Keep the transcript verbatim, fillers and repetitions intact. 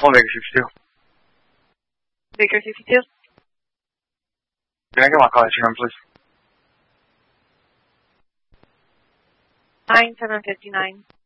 One Baker sixty-two. Baker sixty-two. Can I get my call insurance, please? nine seven fifty-nine.